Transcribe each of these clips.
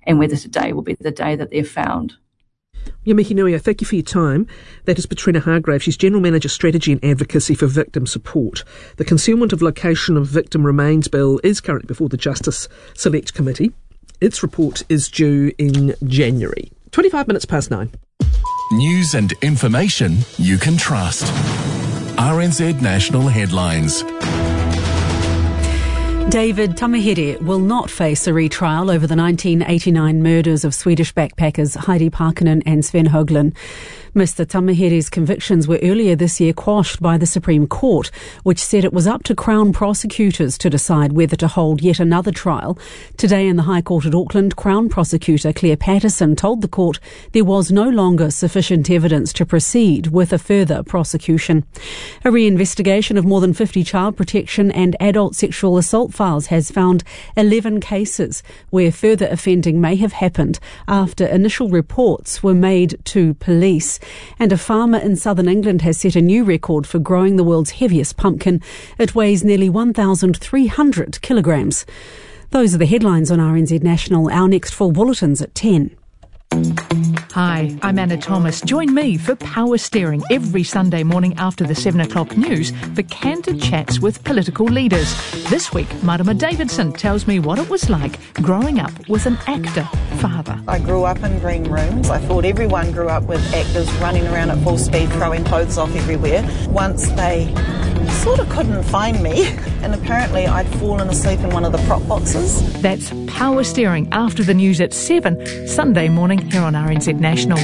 and whether today will be the day that they're found. Mihi Nui, thank you for your time. That is Petrina Hargrave. She's General Manager Strategy and Advocacy for Victim Support. The Concealment of Location of Victim Remains Bill is currently before the Justice Select Committee. Its report is due in January. 25 minutes past 9. News and information you can trust. RNZ National Headlines. David Tamihere will not face a retrial over the 1989 murders of Swedish backpackers Heidi Parkkonen and Sven Höglund. Mr. Tamihere's convictions were earlier this year quashed by the Supreme Court, which said it was up to Crown prosecutors to decide whether to hold yet another trial. Today in the High Court at Auckland, Crown prosecutor Claire Patterson told the court there was no longer sufficient evidence to proceed with a further prosecution. A reinvestigation of more than 50 child protection and adult sexual assault files has found 11 cases where further offending may have happened after initial reports were made to police. And a farmer in southern England has set a new record for growing the world's heaviest pumpkin. It weighs nearly 1,300 kilograms. Those are the headlines on RNZ National. Our next full bulletin's at 10. Hi, I'm Anna Thomas. Join me for Power Steering every Sunday morning after the 7 o'clock news for candid chats with political leaders. This week, Marama Davidson tells me what it was like growing up with an actor father. I grew up in green rooms. I thought everyone grew up with actors running around at full speed, throwing clothes off everywhere. Once they sort of couldn't find me, and apparently I'd fallen asleep in one of the prop boxes. That's Power Steering after the news at 7, Sunday morning here on RNZ National.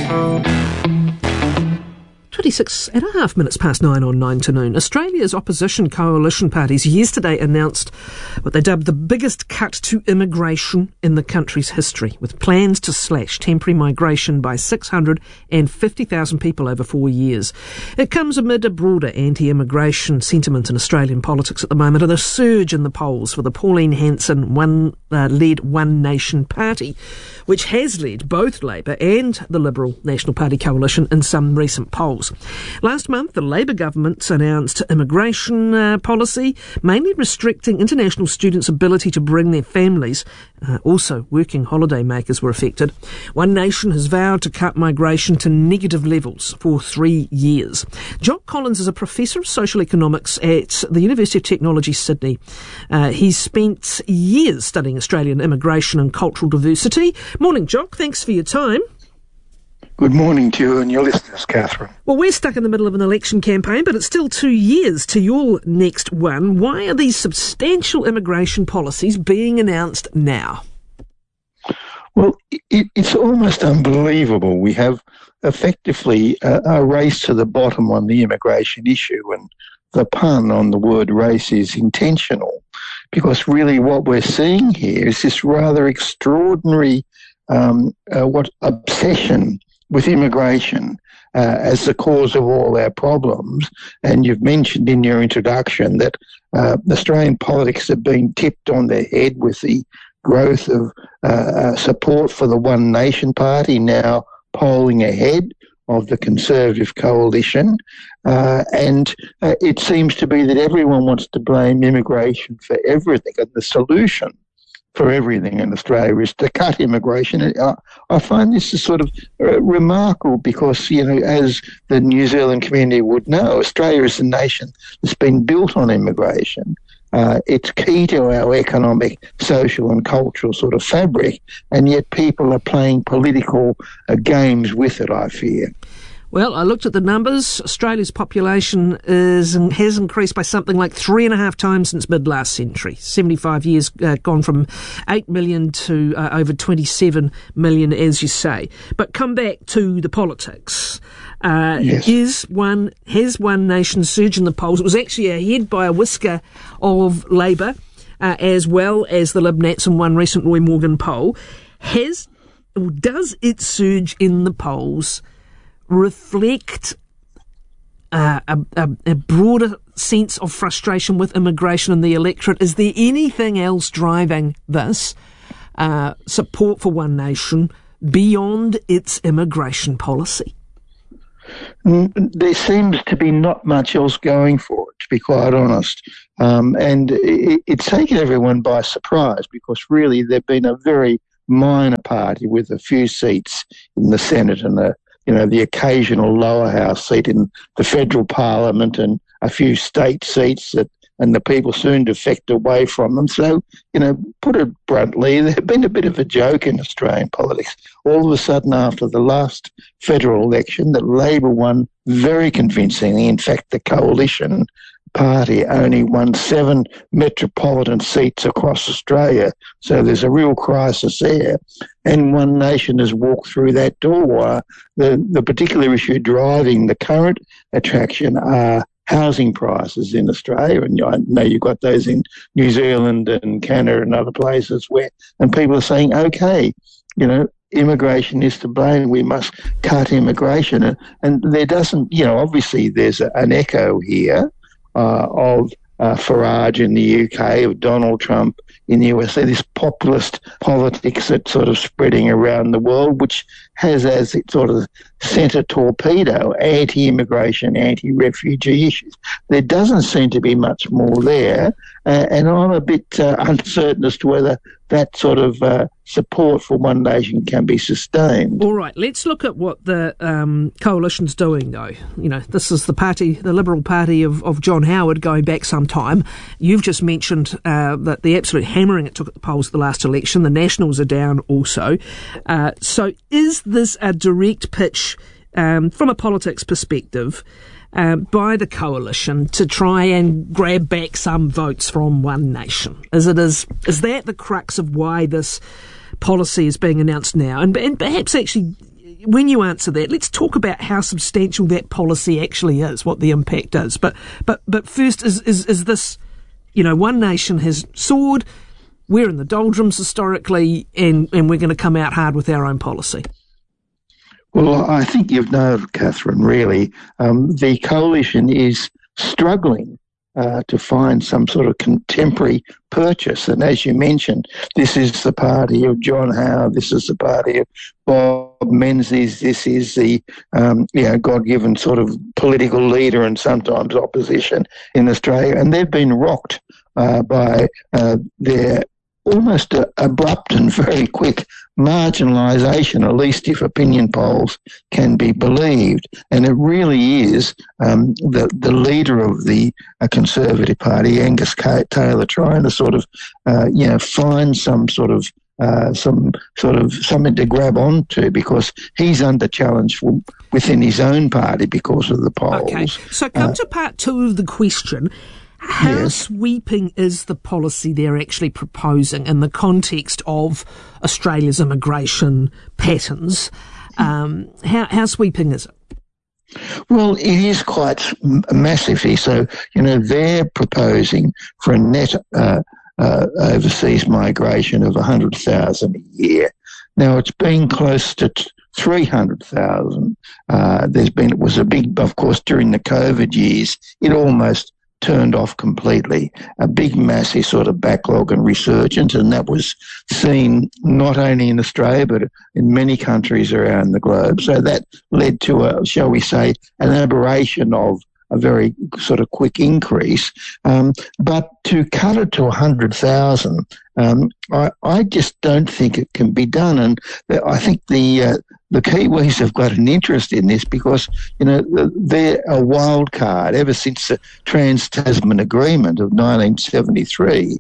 26.5 minutes past 9 on 9 to noon. Australia's opposition coalition parties yesterday announced what they dubbed the biggest cut to immigration in the country's history, with plans to slash temporary migration by 650,000 people over 4 years. It comes amid a broader anti-immigration sentiment in Australian politics at the moment and a surge in the polls for the Pauline Hanson-led One Nation Party, which has led both Labour and the Liberal National Party coalition in some recent polls. Last month, the Labour government announced immigration policy, mainly restricting international students' ability to bring their families. Also, working holiday makers were affected. One Nation has vowed to cut migration to negative levels for 3 years. Jock Collins is a professor of social economics at the University of Technology, Sydney. He's spent years studying Australian immigration and cultural diversity. Morning, Jock. Thanks for your time. Good morning to you and your listeners, Catherine. Well, we're stuck in the middle of an election campaign, but it's still 2 years to your next one. Why are these substantial immigration policies being announced now? Well, it's almost unbelievable. We have effectively a race to the bottom on the immigration issue, and the pun on the word race is intentional, because really what we're seeing here is this rather extraordinary obsession with immigration as the cause of all our problems. And you've mentioned in your introduction that Australian politics have been tipped on their head with the growth of support for the One Nation Party now polling ahead of the Conservative coalition. And it seems to be that everyone wants to blame immigration for everything, and the solution for everything in Australia is to cut immigration. I find this is sort of remarkable because, you know, as the New Zealand community would know, Australia is a nation that's been built on immigration. It's key to our economic, social and cultural sort of fabric, and yet people are playing political games with it, I fear. Well, I looked at the numbers. Australia's population has increased by something like 3.5 times since mid-last century. 75 years, gone from 8 million to over 27 million, as you say. But come back to the politics. Yes. Has One Nation surge in the polls? It was actually ahead by a whisker of Labour, as well as the Lib Nats in one recent Roy Morgan poll. Does it surge in the polls reflect a broader sense of frustration with immigration in the electorate? Is there anything else driving this support for One Nation beyond its immigration policy? There seems to be not much else going for it, to be quite honest. And it's taken everyone by surprise, because really there've been a very minor party with a few seats in the Senate and the occasional lower house seat in the federal parliament and a few state seats and the people soon defect away from them. So, put it bluntly, there's been a bit of a joke in Australian politics. All of a sudden, after the last federal election, that Labor won very convincingly. In fact, the coalition party only won 7 metropolitan seats across Australia. So there's a real crisis there. And One Nation has walked through that door. The particular issue driving the current attraction are housing prices in Australia, and I know you've got those in New Zealand and Canada and other places and people are saying, okay, immigration is to blame, we must cut immigration. And there doesn't, obviously there's an echo here of Farage in the UK, of Donald Trump in the USA, this populist politics that's sort of spreading around the world, which has as its sort of centre torpedo anti-immigration, anti-refugee issues. There doesn't seem to be much more there, and I'm a bit uncertain as to whether that sort of support for One Nation can be sustained. All right, let's look at what the coalition's doing, though. This is the Liberal Party of John Howard going back some time. You've just mentioned that the absolute hammering it took at the polls at the last election. The Nationals are down also. So is this a direct pitch from a politics perspective by the coalition to try and grab back some votes from One Nation? Is that the crux of why this policy is being announced now? And perhaps actually, when you answer that, let's talk about how substantial that policy actually is, what the impact is. But first, is this, One Nation has soared, we're in the doldrums historically, and we're going to come out hard with our own policy? Well, I think you've nailed, Catherine, really. The coalition is struggling to find some sort of contemporary purchase. And as you mentioned, this is the party of John Howard, this is the party of Bob Menzies, this is the God-given sort of political leader and sometimes opposition in Australia. And they've been rocked by their almost abrupt and very quick marginalisation, at least if opinion polls can be believed. And it really is the leader of the Conservative Party, Angus Taylor, trying to sort of, find something to grab onto, because he's under challenge within his own party because of the polls. Okay, so come to part 2 of the question. How sweeping is the policy they're actually proposing in the context of Australia's immigration patterns? How sweeping is it? Well, it is quite massively. So, they're proposing for a net overseas migration of 100,000 a year. Now, it's been close to 300,000. It was a big, of course, during the COVID years, it almost turned off completely, a big, massive sort of backlog and resurgence, and that was seen not only in Australia but in many countries around the globe. So that led to shall we say, an aberration of a very sort of quick increase. But to cut it to 100,000, I just don't think it can be done. And I think the Kiwis have got an interest in this because, they're a wild card ever since the Trans-Tasman Agreement of 1973.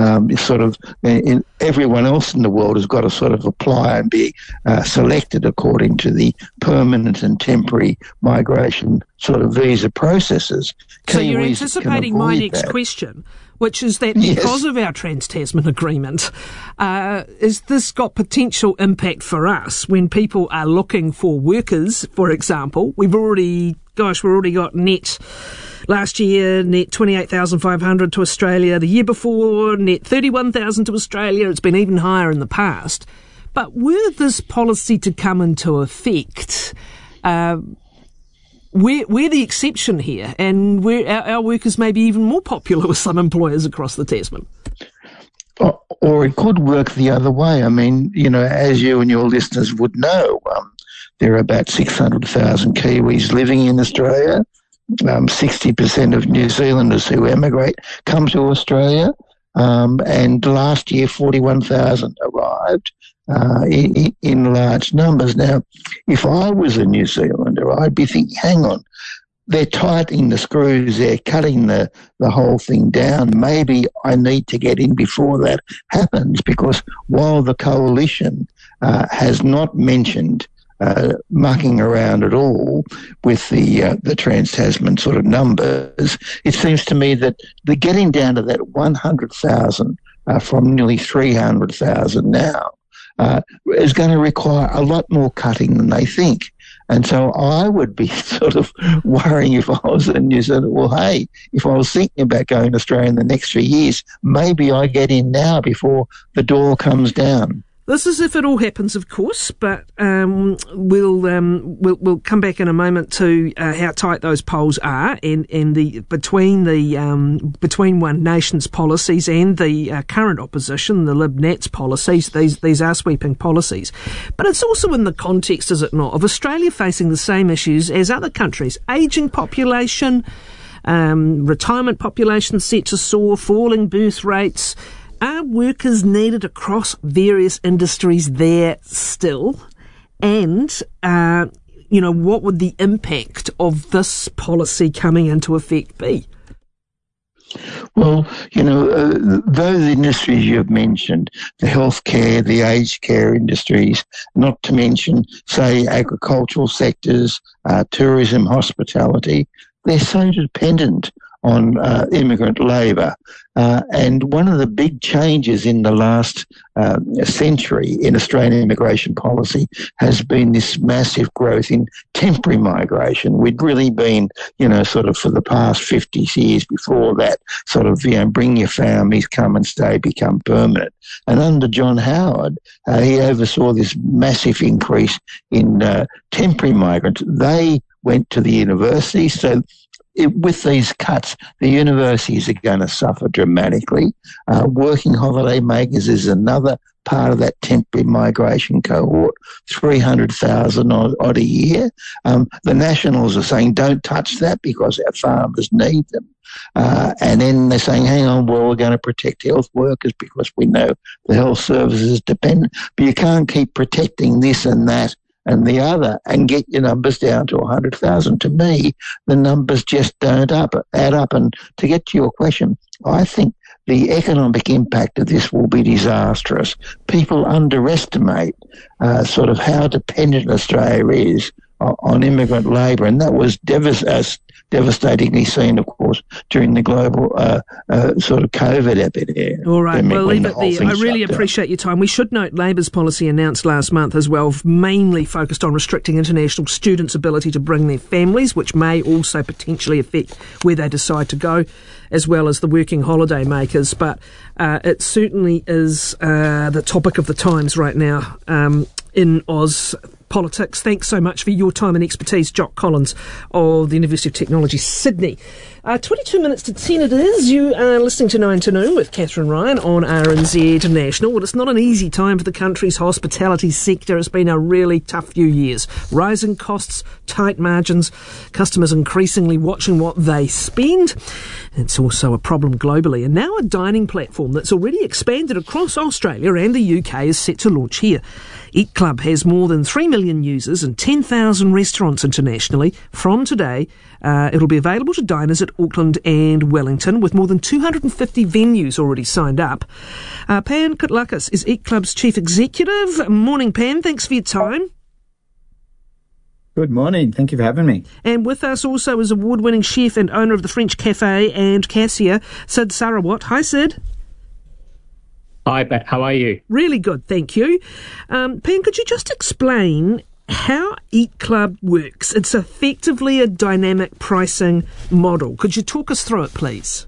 Everyone else in the world has got to sort of apply and be selected according to the permanent and temporary migration sort of visa processes. So you're anticipating my next question, which is that because of our Trans-Tasman Agreement, is this got potential impact for us when people are looking for workers, for example? We've already got net last year, net 28,500 to Australia. The year before, net 31,000 to Australia. It's been even higher in the past. But were this policy to come into effect, we're the exception here, and our workers may be even more popular with some employers across the Tasman. Or it could work the other way. I mean, as you and your listeners would know, there are about 600,000 Kiwis living in Australia. 60% of New Zealanders who emigrate come to Australia. and last year 41,000 arrived in large numbers. Now, if I was a New Zealander, I'd be thinking, hang on, they're tightening the screws, they're cutting the whole thing down. Maybe I need to get in before that happens, because while the coalition has not mentioned mucking around at all with the Trans-Tasman sort of numbers, it seems to me that the getting down to that 100,000 from nearly 300,000 now is going to require a lot more cutting than they think. And so I would be sort of worrying if I was in New Zealand, well, hey, if I was thinking about going to Australia in the next 3 years, maybe I get in now before the door comes down. This is if it all happens, of course, but we'll come back in a moment to how tight those polls are, and the between One Nation's policies and the current opposition, the Lib Nats policies. These are sweeping policies, but it's also in the context, is it not, of Australia facing the same issues as other countries: ageing population, retirement population set to soar, falling birth rates. Are workers needed across various industries there still? And, what would the impact of this policy coming into effect be? Well, those industries you've mentioned, the healthcare, the aged care industries, not to mention, say, agricultural sectors, tourism, hospitality, they're so dependent on immigrant labour. And one of the big changes in the last century in Australian immigration policy has been this massive growth in temporary migration. We'd really been, sort of for the past 50 years before that, sort of, bring your families, come and stay, become permanent. And under John Howard, he oversaw this massive increase in temporary migrants. They went to the universities, so with these cuts, the universities are going to suffer dramatically. Working holiday makers is another part of that temporary migration cohort, 300,000 odd a year. The Nationals are saying don't touch that because our farmers need them. And then they're saying, hang on, well, we're going to protect health workers because we know the health services depend. But you can't keep protecting this and that and the other and get your numbers down to 100,000. To me, the numbers just don't add up. And to get to your question, I think the economic impact of this will be disastrous. People underestimate sort of how dependent Australia is on immigrant labour, and that was devastatingly seen, of course, during the global sort of COVID epidemic. All right, we'll leave it there. I really appreciate your time. We should note Labor's policy announced last month as well, mainly focused on restricting international students' ability to bring their families, which may also potentially affect where they decide to go, as well as the working holiday makers. But it certainly is the topic of the times right now in Oz politics. Thanks so much for your time and expertise, Jock Collins of the University of Technology, Sydney. 22 minutes to 10 it is. You are listening to 9 to Noon with Catherine Ryan on RNZ National. Well, it's not an easy time for the country's hospitality sector. It's been a really tough few years. Rising costs, tight margins, customers increasingly watching what they spend. It's also a problem globally. And now a dining platform that's already expanded across Australia and the UK is set to launch here. Eat Club has more than 3 million users and 10,000 restaurants internationally. From today, it'll be available to diners at Auckland and Wellington, with more than 250 venues already signed up. Pan Kotlakis is Eat Club's chief executive. Morning, Pan. Thanks for your time. Good morning. Thank you for having me. And with us also is award-winning chef and owner of the French Cafe and Cassia, Sid Sarawat. Hi, Sid. Hi, Pat. How are you? Really good, thank you. Pan, could you just explain how Eat Club works? It's effectively a dynamic pricing model. Could you talk us through it, please?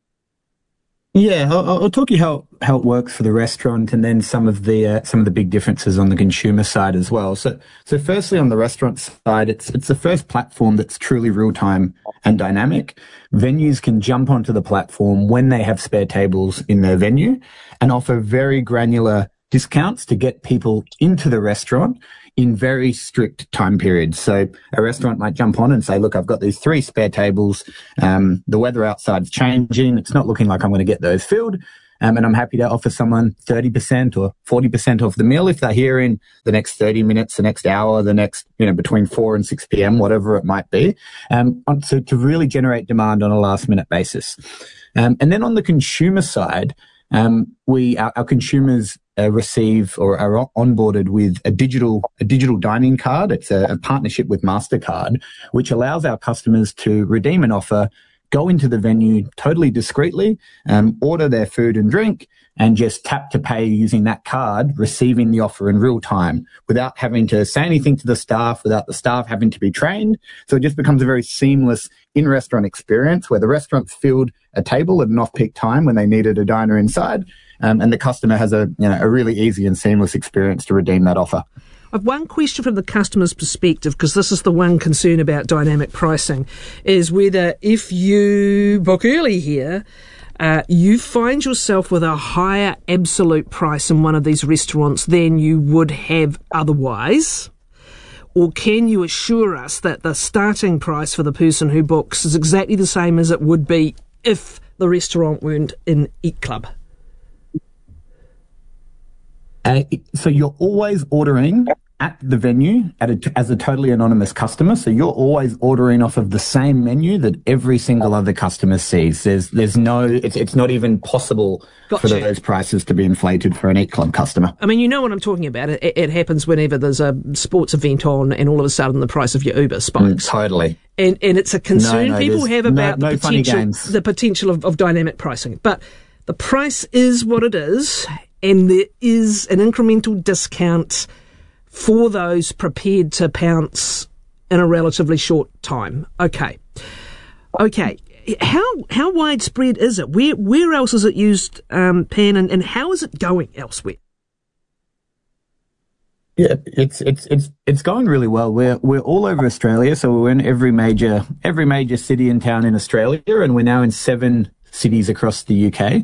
Yeah, I'll talk you how it works for the restaurant, and then some of the big differences on the consumer side as well. So firstly, on the restaurant side, it's the first platform that's truly real time and dynamic. Venues can jump onto the platform when they have spare tables in their venue and offer very granular discounts to get people into the restaurant in very strict time periods. So a restaurant might jump on and say, look, I've got these 3 spare tables. The weather outside's changing. It's not looking like I'm going to get those filled. and I'm happy to offer someone 30% or 40% off the meal if they're here in the next 30 minutes, the next hour, the next, between 4 and 6 p.m., whatever it might be, so to really generate demand on a last-minute basis. And then on the consumer side, our consumers receive or are onboarded with a digital dining card. It's a partnership with MasterCard, which allows our customers to redeem an offer, go into the venue totally discreetly, order their food and drink, and just tap to pay using that card, receiving the offer in real time without having to say anything to the staff, without the staff having to be trained. So it just becomes a very seamless in-restaurant experience where the restaurant's filled a table at an off-peak time when they needed a diner inside, and the customer has a really easy and seamless experience to redeem that offer. I've one question from the customer's perspective, because this is the one concern about dynamic pricing, is whether if you book early here, you find yourself with a higher absolute price in one of these restaurants than you would have otherwise. Or can you assure us that the starting price for the person who books is exactly the same as it would be if the restaurant weren't in Eat Club? So you're always ordering at the venue as a totally anonymous customer. So you're always ordering off of the same menu that every single other customer sees. There's no, it's not even possible for those prices to be inflated for an Eat Club customer. I mean, you know what I'm talking about. It happens whenever there's a sports event on and all of a sudden the price of your Uber spikes. Totally. And it's a concern people have about the potential of dynamic pricing. But the price is what it is, and there is an incremental discount for those prepared to pounce in a relatively short time. Okay. How widespread is it? Where else is it used, Pan, and how is it going elsewhere? Yeah, it's going really well. We're all over Australia, so we're in every major city and town in Australia, and we're now in 7 cities across the UK.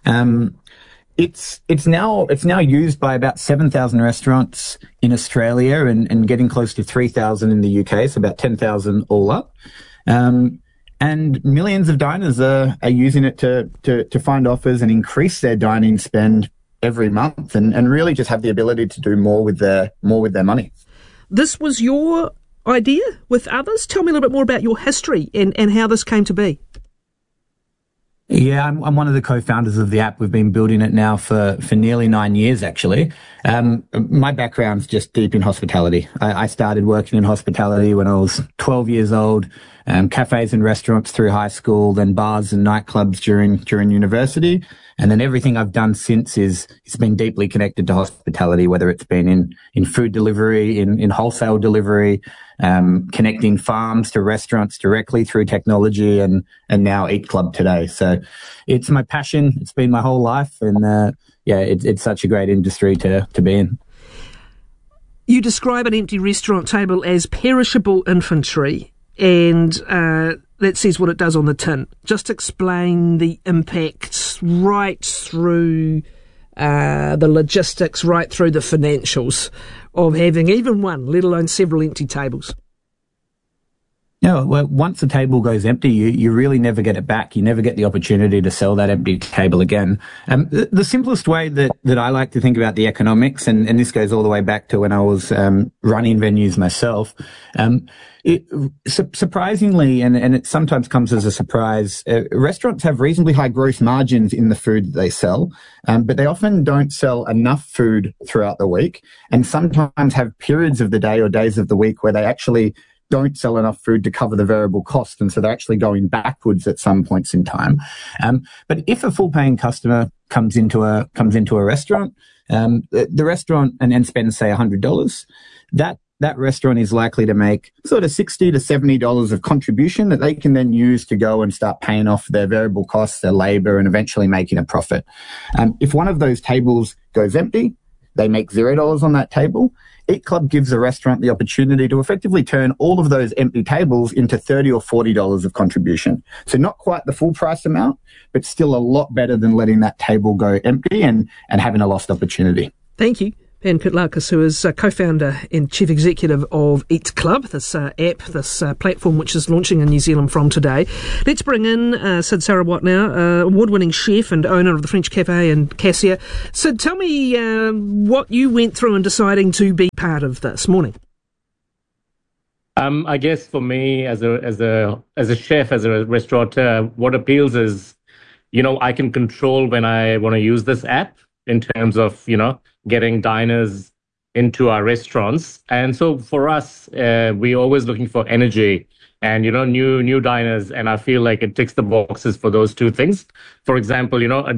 It's now used by about 7,000 restaurants in Australia and getting close to 3,000 in the UK, so about 10,000 all up. And millions of diners are using it to find offers and increase their dining spend every month and really just have the ability to do more with their money. This was your idea with others? Tell me a little bit more about your history and how this came to be. Yeah, I'm one of the co-founders of the app. We've been building it now for nearly 9 years, actually. My background's just deep in hospitality. I started working in hospitality when I was 12 years old, cafes and restaurants through high school, then bars and nightclubs during university. And then everything I've done since it's been deeply connected to hospitality, whether it's been in food delivery, in wholesale delivery, connecting farms to restaurants directly through technology, and now Eat Club today. So it's my passion. It's been my whole life. And it's such a great industry to be in. You describe an empty restaurant table as perishable infantry, and that says what it does on the tin. Just explain the impacts right through the logistics, right through the financials of having even one, let alone several empty tables. Yeah, well, once a table goes empty, you really never get it back. You never get the opportunity to sell that empty table again. The simplest way that I like to think about the economics, and this goes all the way back to when I was running venues myself, surprisingly, and it sometimes comes as a surprise, restaurants have reasonably high gross margins in the food that they sell, but they often don't sell enough food throughout the week, and sometimes have periods of the day or days of the week where they actually don't sell enough food to cover the variable cost, and so they're actually going backwards at some points in time. But if a full-paying customer comes into a restaurant, the restaurant and spends say $100, that restaurant is likely to make sort of $60 to $70 of contribution that they can then use to go and start paying off their variable costs, their labor, and eventually making a profit. If one of those tables goes empty, they make $0 on that table. Eat Club gives the restaurant the opportunity to effectively turn all of those empty tables into $30 or $40 of contribution. So not quite the full price amount, but still a lot better than letting that table go empty and having a lost opportunity. Thank you. Ben Koutlakas, who is co-founder and chief executive of Eat Club, this app, this platform which is launching in New Zealand from today. Let's bring in Sid Sarawat now, award-winning chef and owner of the French Cafe in Cassia. Sid, tell me what you went through in deciding to be part of this. Morning. I guess for me, as a chef, as a restaurateur, what appeals is, I can control when I want to use this app in terms of, getting diners into our restaurants. And so for us, we're always looking for energy and, new diners. And I feel like it ticks the boxes for those two things. For example, a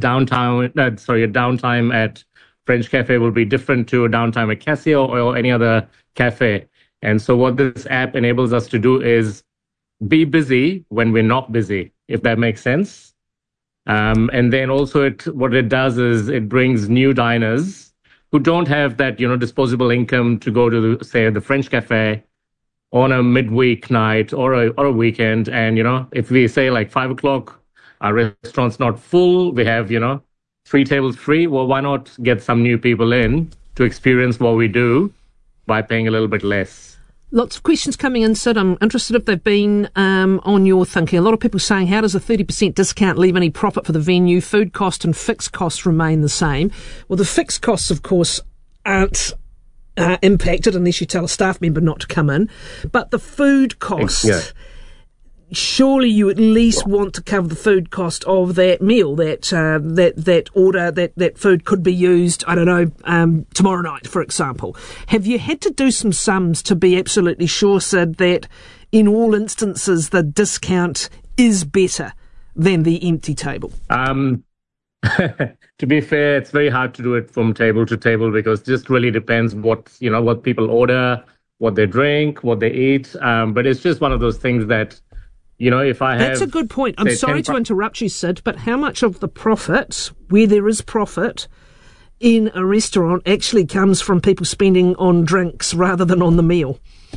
downtime at French Cafe will be different to a downtime at Cassia or any other cafe. And so what this app enables us to do is be busy when we're not busy, if that makes sense. And then also what it does is it brings new diners who don't have that, disposable income to go to, say, the French Cafe on a midweek night or a weekend. And, if we say like 5 o'clock, our restaurant's not full, we have, 3 tables free. Well, why not get some new people in to experience what we do by paying a little bit less? Lots of questions coming in, Sid. I'm interested if they've been on your thinking. A lot of people saying, how does a 30% discount leave any profit for the venue? Food cost and fixed costs remain the same. Well, the fixed costs, of course, aren't impacted unless you tell a staff member not to come in. But the food cost, surely you at least want to cover the food cost of that meal, that order, that food could be used, I don't know, tomorrow night, for example. Have you had to do some sums to be absolutely sure, Sid, that in all instances the discount is better than the empty table? To be fair, it's very hard to do it from table to table because it just really depends what people order, what they drink, what they eat. But it's just one of those things that, if I have... That's a good point. I'm sorry to interrupt you, Sid, but how much of the profit, where there is profit, in a restaurant actually comes from people spending on drinks rather than on the meal?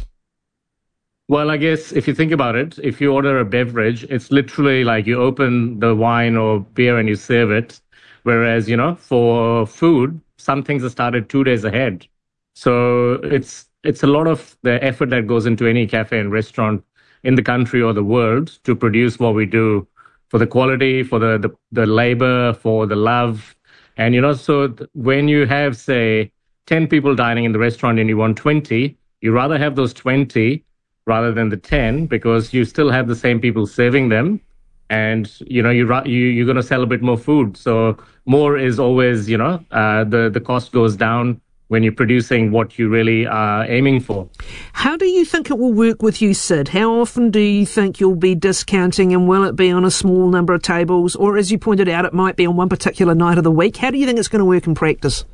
Well, I guess if you think about it, if you order a beverage, it's literally like you open the wine or beer and you serve it. Whereas, for food, some things are started 2 days ahead. So it's a lot of the effort that goes into any cafe and restaurant in the country or the world to produce what we do, for the quality, for the labor, for the love. And, so when you have, say, 10 people dining in the restaurant and you want 20, you rather have those 20 rather than the 10 because you still have the same people serving them. And, you're going to sell a bit more food. So more is always, the cost goes down when you're producing what you really are aiming for. How do you think it will work with you, Sid? How often do you think you'll be discounting, and will it be on a small number of tables? Or, as you pointed out, it might be on one particular night of the week. How do you think it's going to work in practice?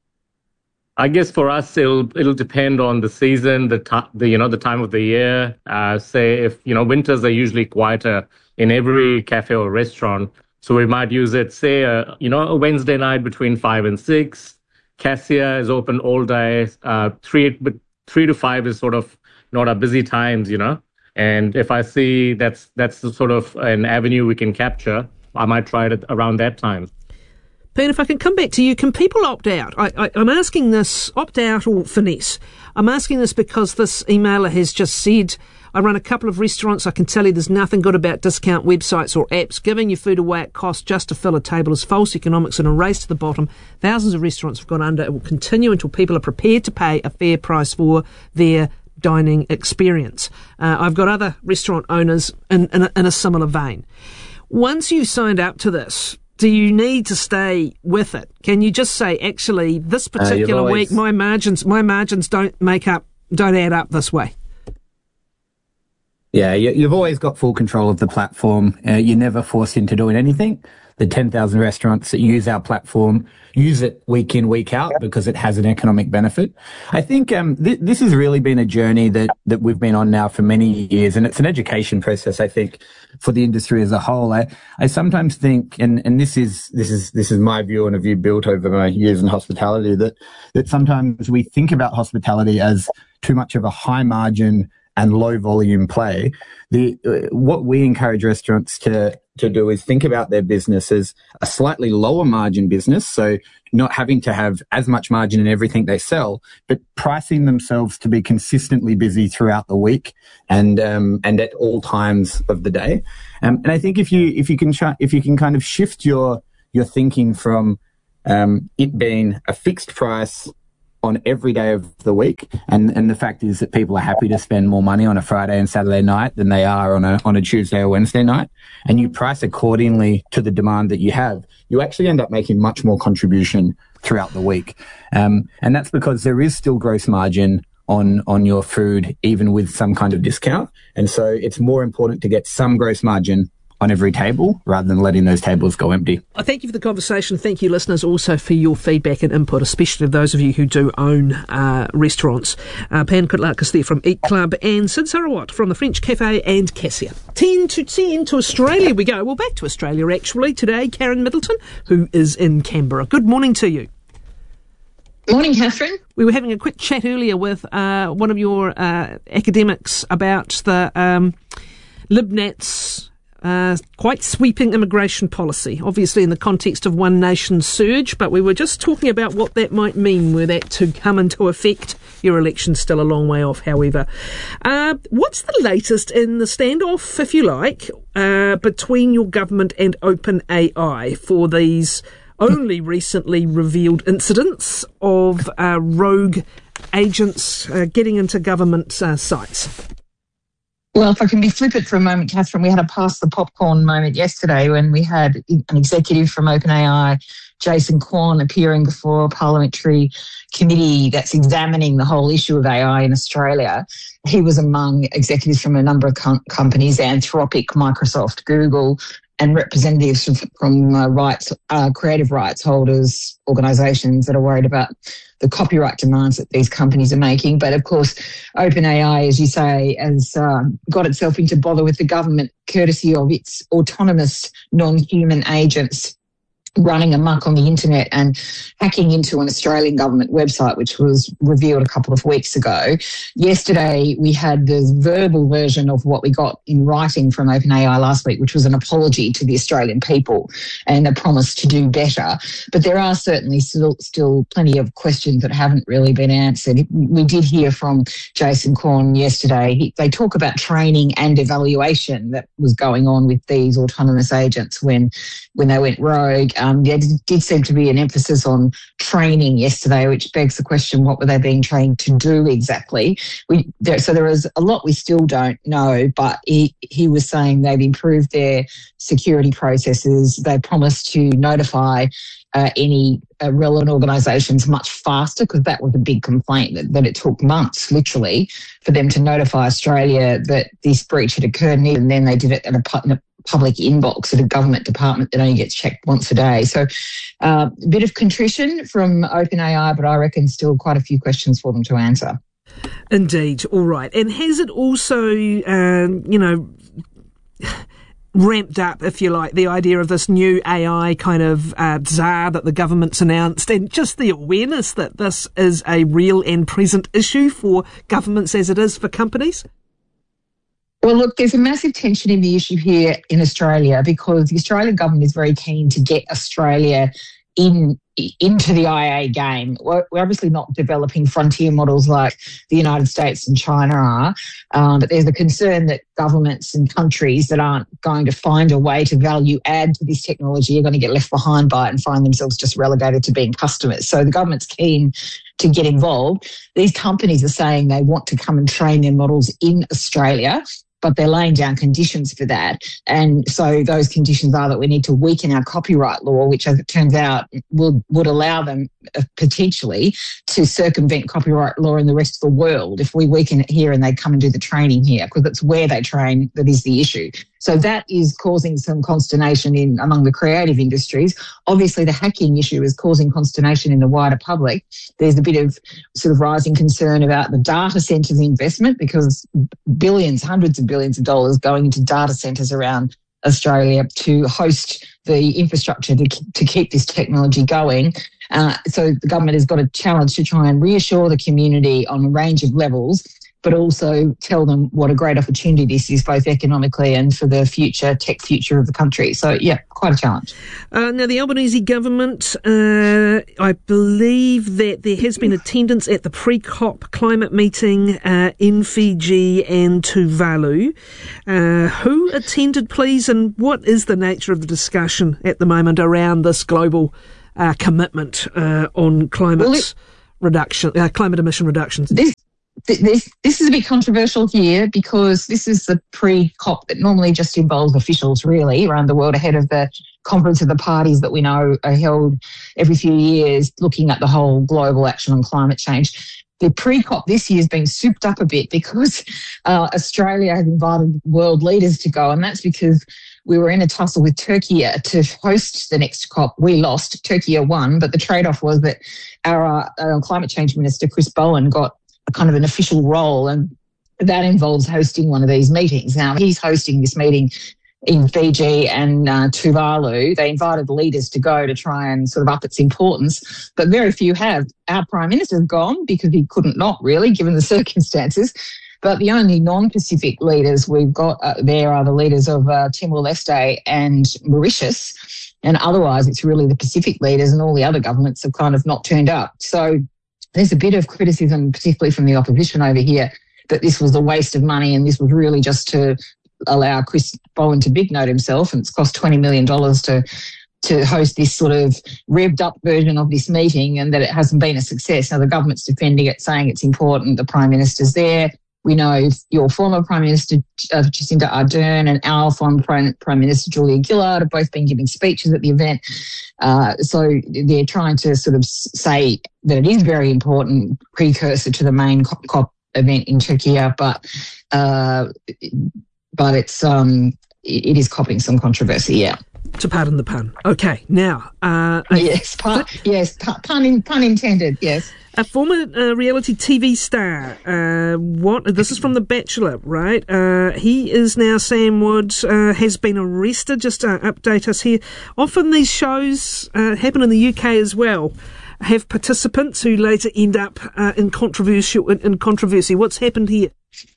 I guess for us, it'll depend on the season, the time of the year. Say if, winters are usually quieter in every cafe or restaurant. So we might use it, say, a Wednesday night between 5 and 6. Cassia is open all day. 3 to 5 is sort of not our busy times, And if I see that's the sort of an avenue we can capture, I might try it around that time. Ben, if I can come back to you, can people opt out? I'm asking this, opt out or finesse. I'm asking this because this emailer has just said, I run a couple of restaurants. I can tell you there's nothing good about discount websites or apps. Giving your food away at cost just to fill a table is false economics and a race to the bottom. Thousands of restaurants have gone under. It will continue until people are prepared to pay a fair price for their dining experience. I've got other restaurant owners in a similar vein. Once you've signed up to this, do you need to stay with it? Can you just say, actually, this particular week, my margins don't add up this way? Yeah, you've always got full control of the platform. You're never forced into doing anything. The 10,000 restaurants that use our platform use it week in, week out because it has an economic benefit. I think this has really been a journey that we've been on now for many years, and it's an education process, I think, for the industry as a whole. I sometimes think, and this is my view and a view built over my years in hospitality, that sometimes we think about hospitality as too much of a high margin and low volume play, what we encourage restaurants to do is think about their business as a slightly lower margin business. So not having to have as much margin in everything they sell, but pricing themselves to be consistently busy throughout the week and at all times of the day. And I think if you can kind of shift your thinking from it being a fixed price on every day of the week, and the fact is that people are happy to spend more money on a Friday and Saturday night than they are on a Tuesday or Wednesday night, and you price accordingly to the demand that you have, you actually end up making much more contribution throughout the week. And that's because there is still gross margin on your food, even with some kind of discount. And so it's more important to get some gross margin on every table rather than letting those tables go empty. I thank you for the conversation. Thank you, listeners, also for your feedback and input, especially those of you who do own restaurants. Pan Kutlakas there from Eat Club and Sid Sarawat from the French Cafe and Cassia. 10 to 10 to Australia we go. Well, back to Australia, actually, today. Karen Middleton, who is in Canberra. Good morning to you. Morning, Catherine. We were having a quick chat earlier with one of your academics about the LibNat's quite sweeping immigration policy, obviously in the context of One Nation surge, but we were just talking about what that might mean were that to come into effect. Your election's still a long way off, however. What's the latest in the standoff, if you like, between your government and OpenAI for these only recently revealed incidents of rogue agents getting into government sites? Well, if I can be flippant for a moment, Catherine, we had a pass the popcorn moment yesterday when we had an executive from OpenAI, Jason Kwon, appearing before a parliamentary committee that's examining the whole issue of AI in Australia. He was among executives from a number of companies, Anthropic, Microsoft, Google, and representatives from creative rights holders, organisations that are worried about the copyright demands that these companies are making. But of course, OpenAI, as you say, has got itself into bother with the government courtesy of its autonomous non-human agents running amok on the internet and hacking into an Australian government website, which was revealed a couple of weeks ago. Yesterday, we had the verbal version of what we got in writing from OpenAI last week, which was an apology to the Australian people and a promise to do better. But there are certainly still plenty of questions that haven't really been answered. We did hear from Jason Kwon yesterday. They talk about training and evaluation that was going on with these autonomous agents when they went rogue. There did seem to be an emphasis on training yesterday, which begs the question, what were they being trained to do exactly? So there is a lot we still don't know, but he was saying they've improved their security processes. They promised to notify any relevant organisations much faster, because that was a big complaint, that it took months, literally, for them to notify Australia that this breach had occurred, and even then they did it in a public inbox at a government department that only gets checked once a day. So a bit of contrition from OpenAI, but I reckon still quite a few questions for them to answer. Indeed. All right. And has it also, ramped up, if you like, the idea of this new AI kind of czar that the government's announced, and just the awareness that this is a real and present issue for governments as it is for companies? Well, look, there's a massive tension in the issue here in Australia, because the Australian government is very keen to get Australia into the IA game. We're obviously not developing frontier models like the United States and China are, but there's a concern that governments and countries that aren't going to find a way to value add to this technology are going to get left behind by it and find themselves just relegated to being customers. So the government's keen to get involved. These companies are saying they want to come and train their models in Australia, but they're laying down conditions for that. And so those conditions are that we need to weaken our copyright law, which, as it turns out, would allow them potentially to circumvent copyright law in the rest of the world if we weaken it here and they come and do the training here, because it's where they train that is the issue. So that is causing some consternation among the creative industries. Obviously, the hacking issue is causing consternation in the wider public. There's a bit of sort of rising concern about the data centres investment, because billions, hundreds of billions of dollars going into data centres around Australia to host the infrastructure to keep this technology going. So the government has got a challenge to try and reassure the community on a range of levels but also tell them what a great opportunity this is, both economically and for the tech future of the country. So, yeah, quite a challenge. Now, the Albanese government, I believe that there has been attendance at the pre-COP climate meeting in Fiji and Tuvalu. Who attended, please, and what is the nature of the discussion at the moment around this global commitment on climate emission reductions? This is a bit controversial here because this is the pre-COP that normally just involves officials really around the world ahead of the conference of the parties that we know are held every few years looking at the whole global action on climate change. The pre-COP this year has been souped up a bit because Australia has invited world leaders to go, and that's because we were in a tussle with Turkey to host the next COP. We lost. Turkey won, but the trade-off was that our climate change minister, Chris Bowen, got a kind of an official role, and that involves hosting one of these meetings. Now, he's hosting this meeting in Fiji and Tuvalu. They invited the leaders to go to try and sort of up its importance, but very few have. Our Prime Minister's gone because he couldn't not really, given the circumstances. But the only non-Pacific leaders we've got there are the leaders of Timor-Leste and Mauritius, and otherwise it's really the Pacific leaders, and all the other governments have kind of not turned up. So there's a bit of criticism, particularly from the opposition over here, that this was a waste of money and this was really just to allow Chris Bowen to big note himself, and it's cost $20 million to host this sort of revved up version of this meeting, and that it hasn't been a success. Now, the government's defending it, saying it's important. The Prime Minister's there. We know your former Prime Minister, Jacinda Ardern, and our former Prime Minister, Julia Gillard, have both been giving speeches at the event. So they're trying to sort of say that it is very important, precursor to the main COP event in Turkey, but it's it is copping some controversy, yeah. To pardon the pun. Okay, now... pun intended, yes. A former reality TV star, this is from The Bachelor, right? He is now, Sam Wood, has been arrested. Just to update us here. Often these shows happen in the UK as well. Have participants who later end up in controversy. What's happened here?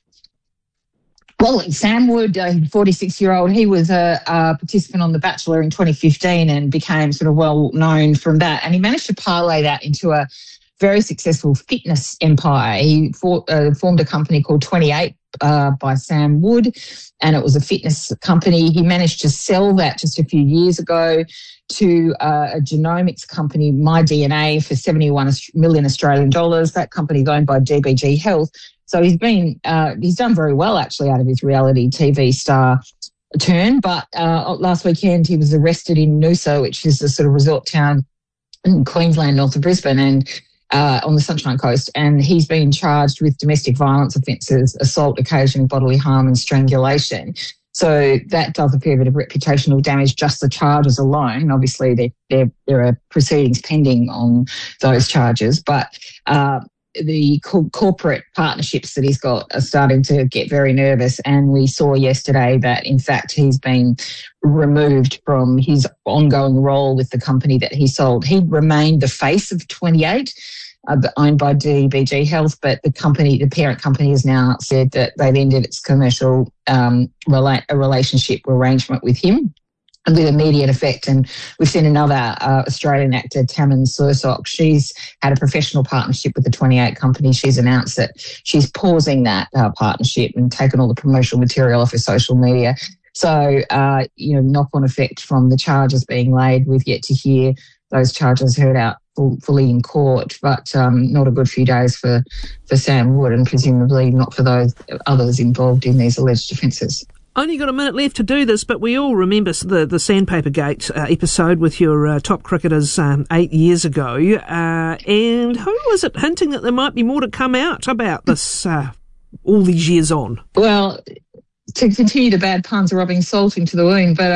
Well, Sam Wood, 46-year-old, he was a participant on The Bachelor in 2015 and became sort of well known from that. And he managed to parlay that into a very successful fitness empire. He formed a company called 28 by Sam Wood, and it was a fitness company. He managed to sell that just a few years ago to a genomics company, MyDNA, for 71 million Australian dollars. That company is owned by DBG Health. So he's done very well actually out of his reality TV star turn. But last weekend he was arrested in Noosa, which is a sort of resort town in Queensland, north of Brisbane, and on the Sunshine Coast. And he's been charged with domestic violence offences, assault occasioning bodily harm, and strangulation. So that does a fair bit of reputational damage, just the charges alone. Obviously, there are proceedings pending on those charges, but the corporate partnerships that he's got are starting to get very nervous. And we saw yesterday that, in fact, he's been removed from his ongoing role with the company that he sold. He remained the face of 28, owned by DBG Health, but the parent company has now said that they've ended its commercial relationship arrangement with him, and with immediate effect. And we've seen another Australian actor, Tammin Sursok. She's had a professional partnership with the 28 company. She's announced that she's pausing that partnership and taken all the promotional material off her social media. So, knock-on effect from the charges being laid. We've yet to hear those charges heard out fully in court, but not a good few days for Sam Wood, and presumably not for those others involved in these alleged offences. Only got a minute left to do this, but we all remember the Sandpaper Gate episode with your top cricketers 8 years ago. And who was it hinting that there might be more to come out about this all these years on? Well, to continue the bad puns, rubbing salt into the wound. But,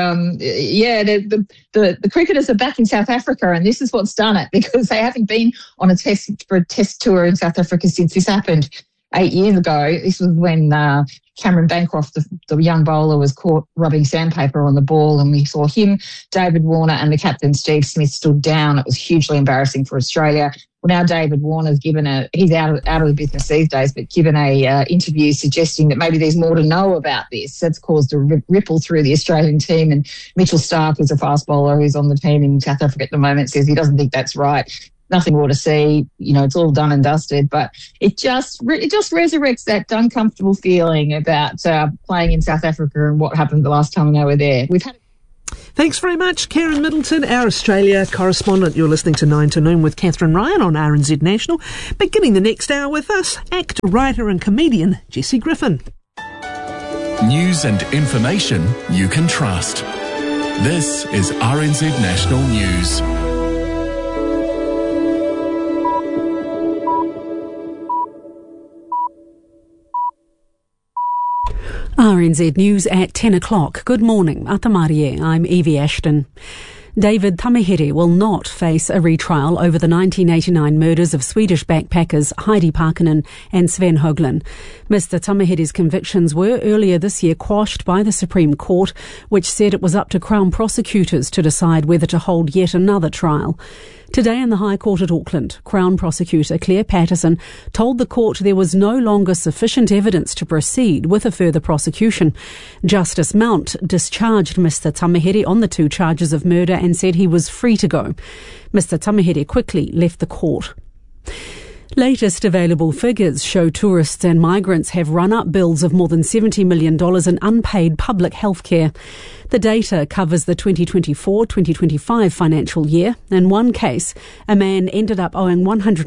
the cricketers are back in South Africa, and this is what's done it, because they haven't been on a test tour in South Africa since this happened 8 years ago. This was when Cameron Bancroft, the young bowler, was caught rubbing sandpaper on the ball, and we saw him, David Warner, and the captain, Steve Smith, stood down. It was hugely embarrassing for Australia. Well, now David Warner's given he's out of the business these days, but given a interview suggesting that maybe there's more to know about this. That's caused a ripple through the Australian team. And Mitchell Starc, who's a fast bowler who's on the team in South Africa at the moment, says he doesn't think that's right. Nothing more to see. It's all done and dusted, but it just resurrects that uncomfortable feeling about playing in South Africa and what happened the last time they were there. Thanks very much, Karen Middleton, our Australia correspondent. You're listening to 9 to Noon with Catherine Ryan on RNZ National. Beginning the next hour with us, actor, writer and comedian Jessie Griffin. News and information you can trust. This is RNZ National News. RNZ News at 10 o'clock. Good morning. Atamarie. I'm Evie Ashton. David Tamihere will not face a retrial over the 1989 murders of Swedish backpackers Heidi Parkkonen and Sven Höglund. Mr. Tamihere's convictions were earlier this year quashed by the Supreme Court, which said it was up to Crown prosecutors to decide whether to hold yet another trial. Today in the High Court at Auckland, Crown Prosecutor Claire Patterson told the court there was no longer sufficient evidence to proceed with a further prosecution. Justice Mount discharged Mr. Tamihere on the 2 charges of murder and said he was free to go. Mr. Tamihere quickly left the court. Latest available figures show tourists and migrants have run up bills of more than $70 million in unpaid public health care. The data covers the 2024-2025 financial year. In one case, a man ended up owing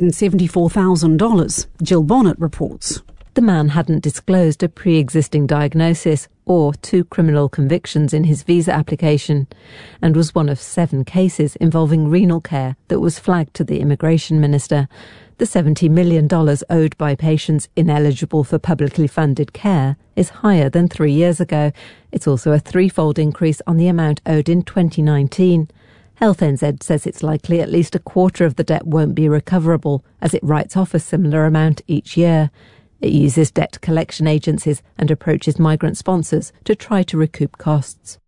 $174,000. Jill Bonnet reports. The man hadn't disclosed a pre-existing diagnosis or 2 criminal convictions in his visa application and was one of 7 cases involving renal care that was flagged to the immigration minister. The $70 million owed by patients ineligible for publicly funded care is higher than 3 years ago. It's also a 3-fold increase on the amount owed in 2019. Health NZ says it's likely at least a quarter of the debt won't be recoverable, as it writes off a similar amount each year. It uses debt collection agencies and approaches migrant sponsors to try to recoup costs.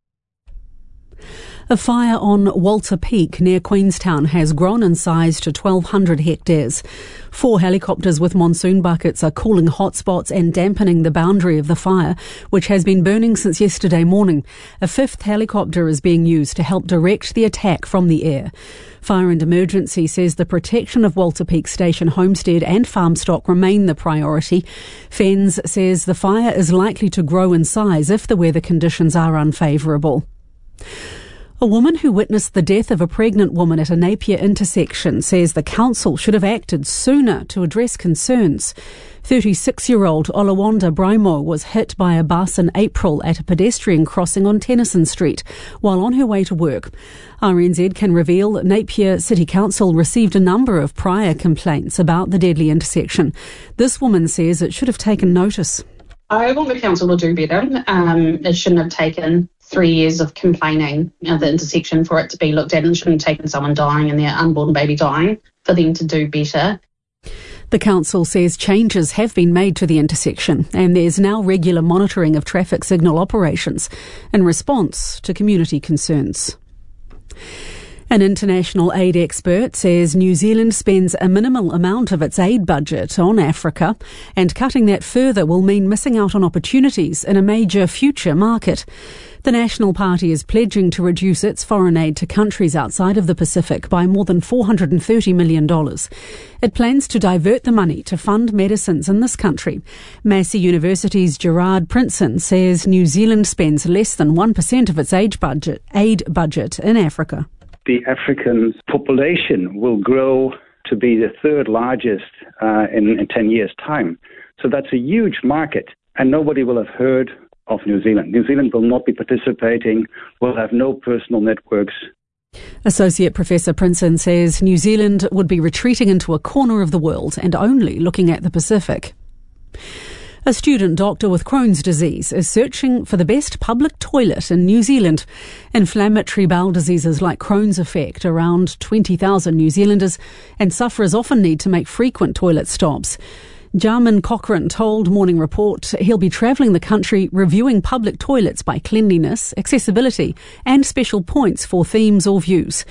A fire on Walter Peak near Queenstown has grown in size to 1,200 hectares. 4 helicopters with monsoon buckets are cooling hotspots and dampening the boundary of the fire, which has been burning since yesterday morning. A 5th helicopter is being used to help direct the attack from the air. Fire and Emergency says the protection of Walter Peak Station homestead and farm stock remain the priority. FENZ says the fire is likely to grow in size if the weather conditions are unfavourable. A woman who witnessed the death of a pregnant woman at a Napier intersection says the council should have acted sooner to address concerns. 36-year-old Olawanda Brimo was hit by a bus in April at a pedestrian crossing on Tennyson Street while on her way to work. RNZ can reveal Napier City Council received a number of prior complaints about the deadly intersection. This woman says it should have taken notice. I want the council to do better. It shouldn't have taken 3 years of complaining at the intersection for it to be looked at, and shouldn't have taken someone dying and their unborn baby dying for them to do better. The council says changes have been made to the intersection and there's now regular monitoring of traffic signal operations in response to community concerns. An international aid expert says New Zealand spends a minimal amount of its aid budget on Africa, and cutting that further will mean missing out on opportunities in a major future market. The National Party is pledging to reduce its foreign aid to countries outside of the Pacific by more than $430 million. It plans to divert the money to fund medicines in this country. Massey University's Gerard Princeton says New Zealand spends less than 1% of its aid budget in Africa. The African population will grow to be the 3rd largest in 10 years' time. So that's a huge market, and nobody will have heard of New Zealand. New Zealand will not be participating, will have no personal networks. Associate Professor Princeton says New Zealand would be retreating into a corner of the world and only looking at the Pacific. A student doctor with Crohn's disease is searching for the best public toilet in New Zealand. Inflammatory bowel diseases like Crohn's affect around 20,000 New Zealanders, and sufferers often need to make frequent toilet stops. Jarman Cochrane told Morning Report he'll be travelling the country reviewing public toilets by cleanliness, accessibility and special points for themes or views.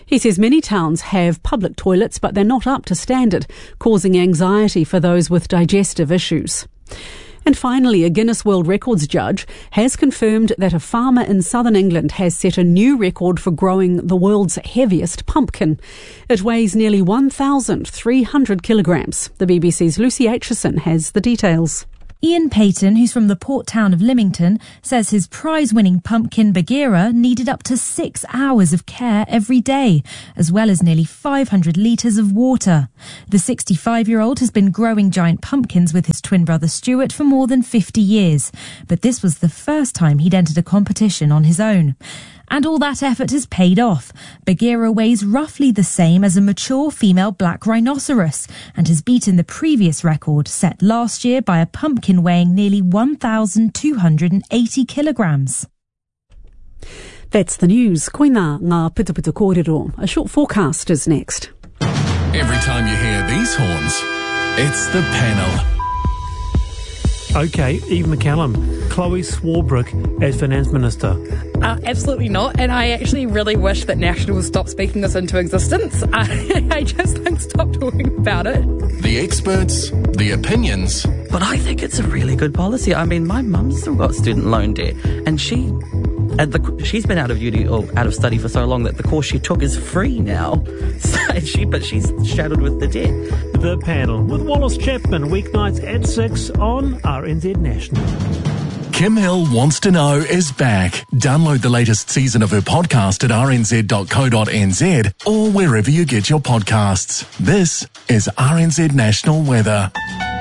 He says many towns have public toilets, but they're not up to standard, causing anxiety for those with digestive issues. And finally, a Guinness World Records judge has confirmed that a farmer in southern England has set a new record for growing the world's heaviest pumpkin. It weighs nearly 1,300 kilograms. The BBC's Lucy Aitchison has the details. Ian Payton, who's from the port town of Lymington, says his prize-winning pumpkin Bagheera needed up to 6 hours of care every day, as well as nearly 500 litres of water. The 65-year-old has been growing giant pumpkins with his twin brother Stuart for more than 50 years, but this was the first time he'd entered a competition on his own. And all that effort has paid off. Bagheera weighs roughly the same as a mature female black rhinoceros and has beaten the previous record set last year by a pumpkin weighing nearly 1,280 kilograms. That's the news. Koina ngā putuputu kōrero. A short forecast is next. Every time you hear these horns, it's the panel. Okay, Eve McCallum, Chloe Swarbrick as Finance Minister. Absolutely not, and I actually really wish that National would stop speaking this into existence. I just think stop talking about it. The experts, the opinions. But I think it's a really good policy. I mean, my mum's still got student loan debt, and she's been out of uni or out of study for so long that the course she took is free now. But she's straddled with the debt. The Panel with Wallace Chapman, weeknights at 6 on RNZ National. Kim Hill Wants to Know is back. Download the latest season of her podcast at rnz.co.nz or wherever you get your podcasts. This is RNZ National Weather.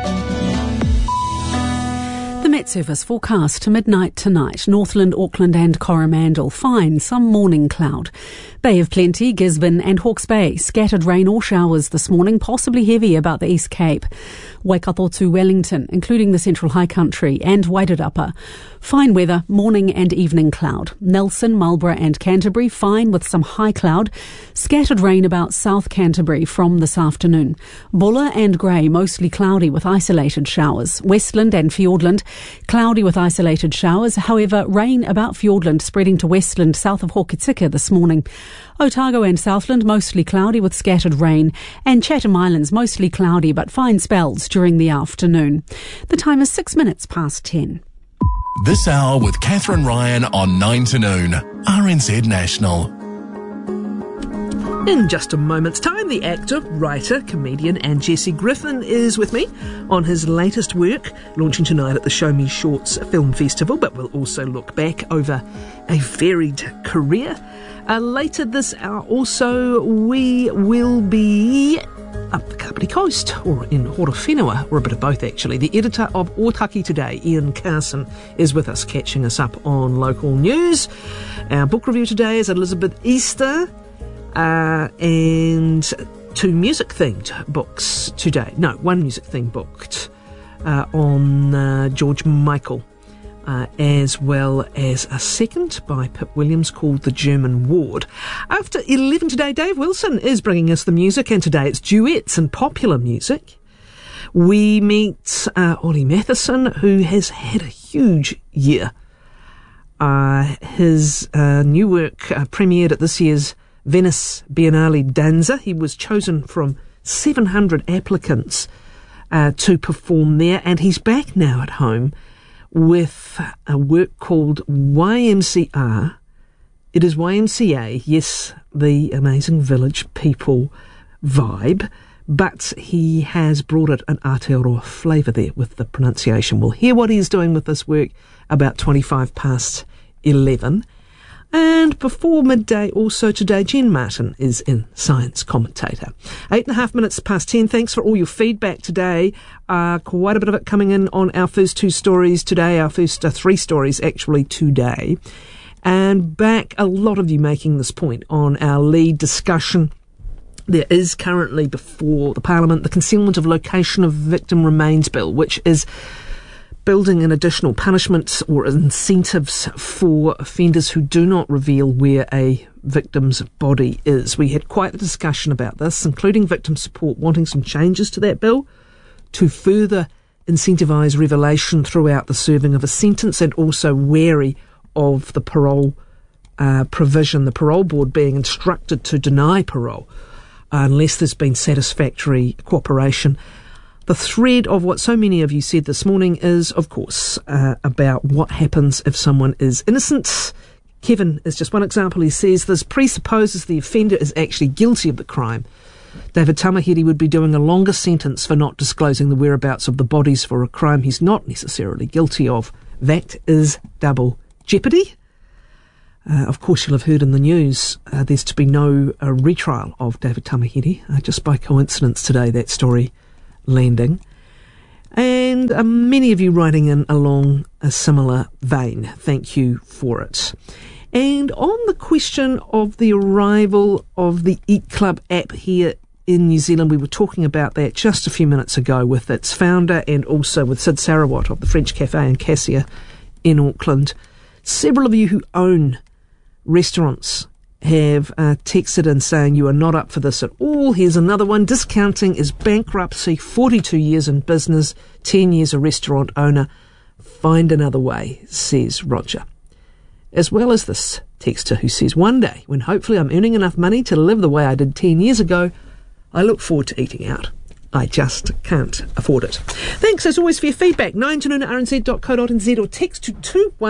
The Met Service forecast to midnight tonight. Northland, Auckland and Coromandel. Fine, some morning cloud. Bay of Plenty, Gisborne and Hawke's Bay. Scattered rain or showers this morning, possibly heavy about the East Cape. Waikato to Wellington, including the Central High Country and Wairarapa. Fine weather, morning and evening cloud. Nelson, Marlborough and Canterbury, fine with some high cloud. Scattered rain about South Canterbury from this afternoon. Buller and Grey, mostly cloudy with isolated showers. Westland and Fiordland, cloudy with isolated showers. However, rain about Fiordland spreading to Westland south of Hokitika this morning. Otago and Southland, mostly cloudy with scattered rain. And Chatham Islands, mostly cloudy but fine spells during the afternoon. The time is 6 minutes past 10. This hour with Catherine Ryan on 9 to noon. RNZ National. In just a moment's time, the actor, writer, comedian and Jesse Griffin is with me on his latest work, launching tonight at the Show Me Shorts Film Festival, but we'll also look back over a varied career. Later this hour also, we will be up the Kapiti Coast, or in Horowhenua, or a bit of both actually. The editor of Otaki Today, Ian Carson, is with us, catching us up on local news. Our book review today is Elizabeth Easter, and 2 music-themed books today. No, 1 music-themed booked on George Michael, as well as a second by Pip Williams called The German Ward. After 11 today, Dave Wilson is bringing us the music, and today it's duets and popular music. We meet Ollie Matheson, who has had a huge year. His new work premiered at this year's Venice Biennale Danza. He was chosen from 700 applicants to perform there, and he's back now at home with a work called YMCA. It is YMCA, yes, the Amazing Village People vibe, but he has brought it an Aotearoa flavour there with the pronunciation. We'll hear what he's doing with this work about 25 past 11. And before midday, also today, Jen Martin is in Science Commentator. 8.5 minutes past 10. Thanks for all your feedback today. Quite a bit of it coming in on our first 2 stories today, our first 3 stories actually today. And back, a lot of you making this point on our lead discussion. There is currently before the Parliament the Concealment of Location of Victim Remains Bill, which is building in additional punishments or incentives for offenders who do not reveal where a victim's body is. We had quite the discussion about this, including Victim Support wanting some changes to that bill to further incentivise revelation throughout the serving of a sentence, and also wary of the parole provision, the parole board being instructed to deny parole unless there's been satisfactory cooperation. The thread of what so many of you said this morning is, of course, about what happens if someone is innocent. Kevin is just one example. He says this presupposes the offender is actually guilty of the crime. David Tamahere would be doing a longer sentence for not disclosing the whereabouts of the bodies for a crime he's not necessarily guilty of. That is double jeopardy. Of course, you'll have heard in the news there's to be no retrial of David Tamahere. Just by coincidence today, that story landing. And many of you writing in along a similar vein. Thank you for it. And on the question of the arrival of the Eat Club app here in New Zealand, we were talking about that just a few minutes ago with its founder and also with Sid Sarawat of the French Cafe in Cassia in Auckland. Several of you who own restaurants have texted in saying you are not up for this at all. Here's another one. Discounting is bankruptcy. 42 years in business, 10 years a restaurant owner. Find another way, says Roger. As well as this texter who says, one day, when hopefully I'm earning enough money to live the way I did 10 years ago, I look forward to eating out. I just can't afford it. Thanks, as always, for your feedback. 9 to noon at rnz.co.nz or text to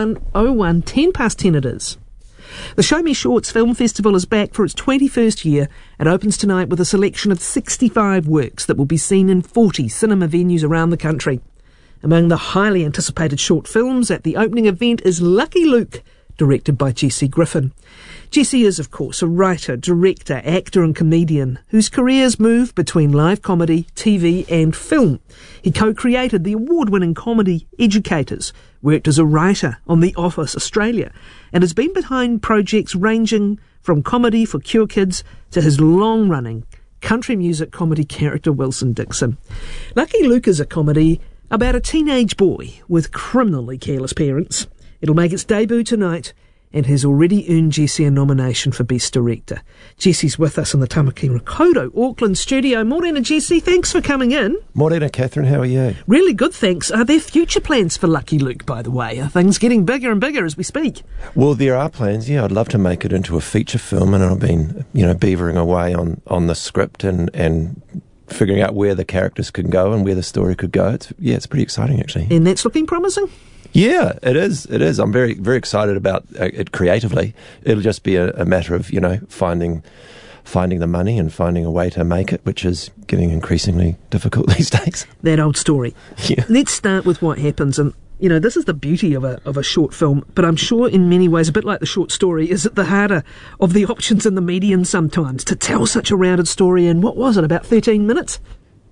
2101. 10 past 10 it is. The Show Me Shorts Film Festival is back for its 21st year. It opens tonight with a selection of 65 works that will be seen in 40 cinema venues around the country. Among the highly anticipated short films at the opening event is Lucky Luke, directed by Jesse Griffin. Jesse is, of course, a writer, director, actor and comedian whose careers move between live comedy, TV and film. He co-created the award-winning comedy Educators, worked as a writer on The Office Australia, and has been behind projects ranging from comedy for Cure Kids to his long-running country music comedy character Wilson Dixon. Lucky Luke is a comedy about a teenage boy with criminally careless parents. It'll make its debut tonight and has already earned Jesse a nomination for Best Director. Jesse's with us in the Tamaki Makaurau, Auckland studio. Morena, Jesse, thanks for coming in. Morena, Catherine, how are you? Really good, thanks. Are there future plans for Lucky Luke, by the way? Are things getting bigger and bigger as we speak? Well, there are plans, yeah. I'd love to make it into a feature film, and I've been, beavering away on the script and figuring out where the characters can go and where the story could go. It's pretty exciting, actually. And that's looking promising? Yeah, it is. It is. I'm very, very excited about it creatively. It'll just be a matter of, finding the money and finding a way to make it, which is getting increasingly difficult these days. That old story. Yeah. Let's start with what happens. And, this is the beauty of a short film, but I'm sure in many ways, a bit like the short story, is at the harder of the options in the medium sometimes to tell such a rounded story in, what was it, about 13 minutes?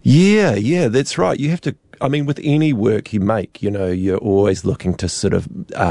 Yeah, that's right. You have to, with any work you make, you're always looking to sort of,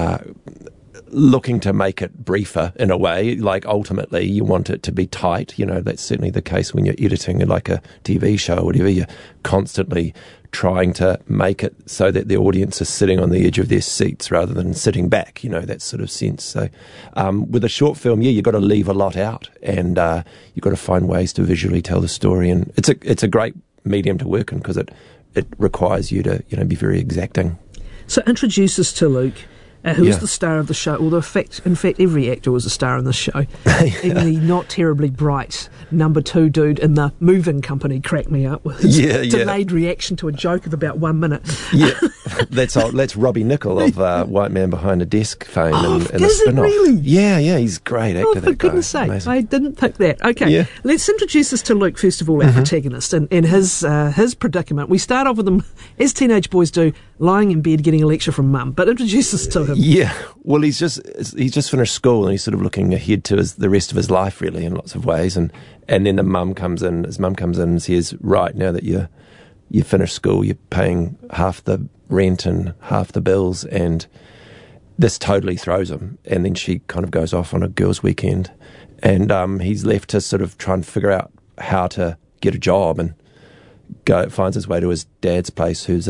looking to make it briefer in a way. Like, ultimately, you want it to be tight. That's certainly the case when you're editing like a TV show or whatever. You're constantly trying to make it so that the audience is sitting on the edge of their seats rather than sitting back, that sort of sense. So with a short film, you've got to leave a lot out, and you've got to find ways to visually tell the story. And it's a great medium to work in because it requires you to be very exacting. So introduce us to Luke, who is the star of the show, although in fact every actor was a star in this show. Even the not terribly bright number 2 dude in the moving company cracked me up with his delayed reaction to a joke of about 1 minute. Yeah, that's Robbie Nicol of White Man Behind a Desk fame and the spin-off. Really? Yeah, he's a great actor. For goodness sake, amazing. I didn't pick that. Okay, let's introduce us to Luke, first of all, our protagonist, and his predicament. We start off with him, as teenage boys do, lying in bed getting a lecture from mum, but introduce us to him. Yeah, well, he's just finished school and he's sort of looking ahead to the rest of his life, really, in lots of ways. And then his mum comes in and says, right, now that you finished school, you're paying half the rent and half the bills, and this totally throws him. And then she kind of goes off on a girls' weekend, and he's left to sort of try and figure out how to get a job, and finds his way to his dad's place, who's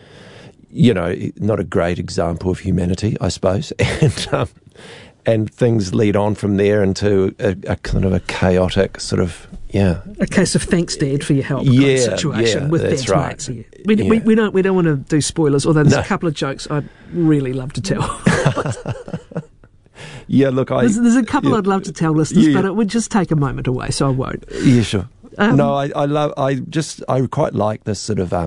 not a great example of humanity, I suppose, and things lead on from there into a kind of a chaotic sort of, a case of thanks, Dad, for your help kind of situation with Dad's mates. Yeah. We don't want to do spoilers, although there's a couple of jokes I'd really love to tell. Yeah, look, there's a couple I'd love to tell listeners, but it would just take a moment away, so I won't. Yeah, sure. No, I quite like this sort of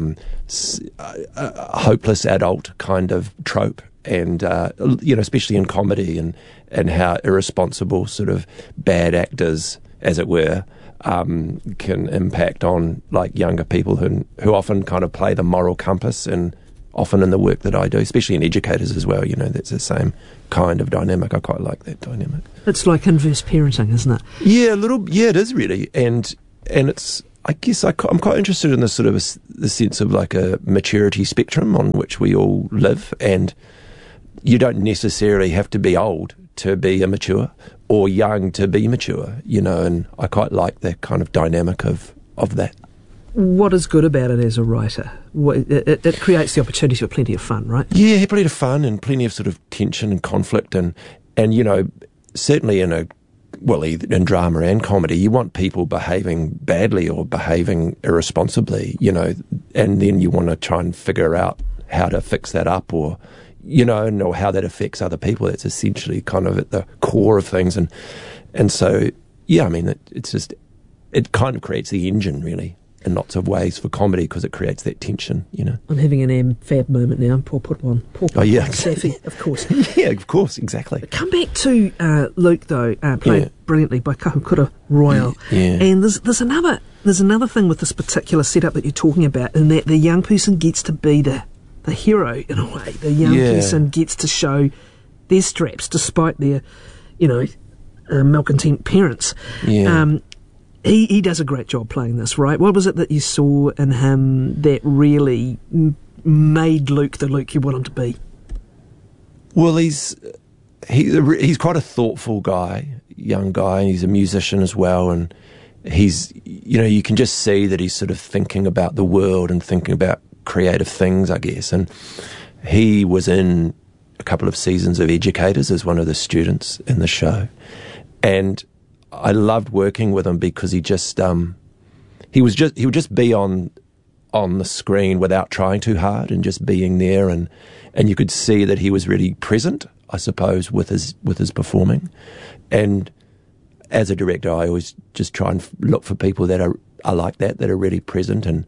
hopeless adult kind of trope, and especially in comedy, and how irresponsible sort of bad actors, as it were, can impact on like younger people who often kind of play the moral compass, and often in the work that I do, especially in educators as well, that's the same kind of dynamic. I quite like that dynamic. It's like inverse parenting, isn't it? Yeah, it is really, and it's, I guess I'm quite interested in this sort of the sense of like a maturity spectrum on which we all live, and you don't necessarily have to be old to be immature or young to be mature, and I quite like that kind of dynamic of that. What is good about it as a writer? It creates the opportunity for plenty of fun, right? Yeah, plenty of fun and plenty of sort of tension and conflict, and certainly in drama and comedy, you want people behaving badly or behaving irresponsibly, and then you want to try and figure out how to fix that up, or how that affects other people. That's essentially kind of at the core of things, and so it's just, it kind of creates the engine really in lots of ways for comedy, because it creates that tension, I'm having an AmFab moment now. Paul put one. Safi, of course. Yeah, of course, exactly. Come back to Luke, though, played brilliantly by Kahukura Royal. Yeah. And there's another thing with this particular setup that you're talking about, in that the young person gets to be the hero in a way. The young person gets to show their straps despite their, malcontent parents. Yeah. He does a great job playing this, right? What was it that you saw in him that really made Luke the Luke you want him to be? Well, he's quite a thoughtful guy, young guy, and he's a musician as well, and he's, you can just see that he's sort of thinking about the world and thinking about creative things, I guess. And he was in a couple of seasons of Educators as one of the students in the show, and I loved working with him because he would just be on the screen without trying too hard, and just being there, and you could see that he was really present, I suppose, with his performing. And as a director, I always just try and look for people that are like that are really present, and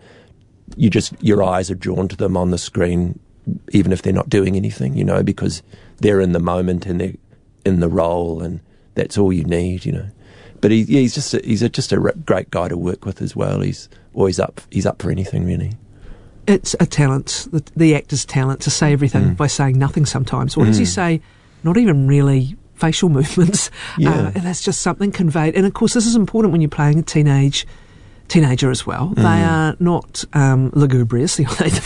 your eyes are drawn to them on the screen, even if they're not doing anything, because they're in the moment and they're in the role, and that's all you need, But he's just a great guy to work with as well. He's always up for anything, really. It's a talent, the actor's talent, to say everything by saying nothing sometimes. What does he say? Not even really facial movements. Yeah. And that's just something conveyed. And of course, this is important when you're playing a teenager as well. They are not lugubrious.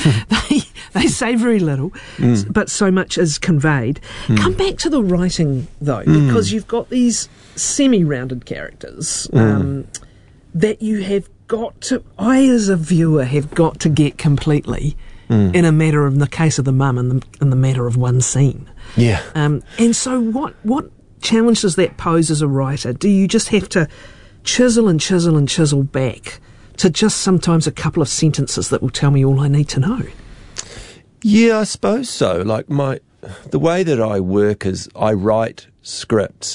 They say very little, but so much is conveyed. Come back to the writing, though, because you've got these semi-rounded characters that you have got to, I as a viewer have got to get completely in a matter of, in the case of the mum, in the matter of one scene. Yeah. And so what challenge does that pose as a writer? Do you just have to chisel and chisel and chisel back to just sometimes a couple of sentences that will tell me all I need to know? Yeah, I suppose so. Like the way that I work is I write scripts,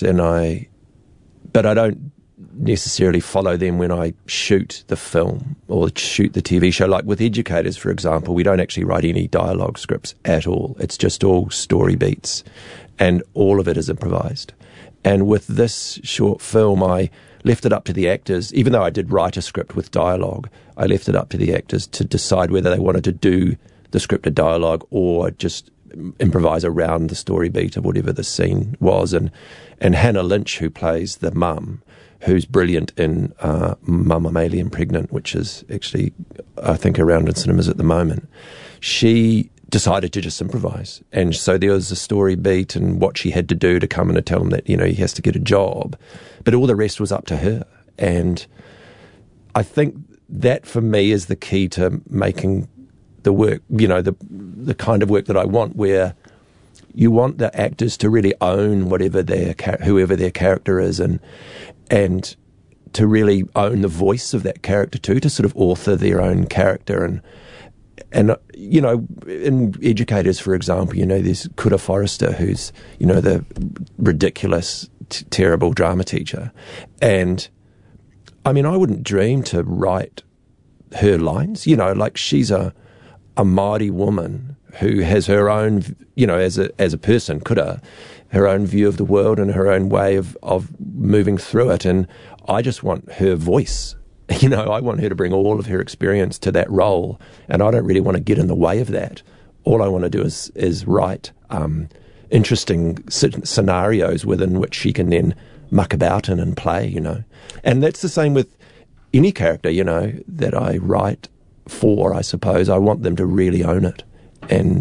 but I don't necessarily follow them when I shoot the film or shoot the TV show. Like with Educators, for example, we don't actually write any dialogue scripts at all. It's just all story beats, and all of it is improvised. And with this short film, I left it up to the actors, even though I did write a script with dialogue, I left it up to the actors to decide whether they wanted to do the scripted dialogue or just improvise around the story beat of whatever the scene was. And Hannah Lynch, who plays the mum, who's brilliant in Mum, I'm Alien Pregnant, which is actually, I think, around in cinemas at the moment, she decided to just improvise. And so there was a story beat and what she had to do to come in and tell him that, he has to get a job. But all the rest was up to her. And I think that, for me, is the key to making the work, the kind of work that I want, where you want the actors to really own whoever their character is, and to really own the voice of that character too, to sort of author their own character you know, in educators, for example, you know, there's Kura Forrester, who's, you know, the ridiculous, terrible drama teacher. And, I mean, I wouldn't dream to write her lines. You know, like, she's a Māori woman who has her own, you know, as a person, Kura, her own view of the world and her own way of moving through it. And I just want her voice. You know, I want her to bring all of her experience to that role, and I don't really want to get in the way of that. All I want to do is write interesting scenarios within which she can then muck about in and play, you know. And that's the same with any character, you know, that I write for, I suppose. I want them to really own it and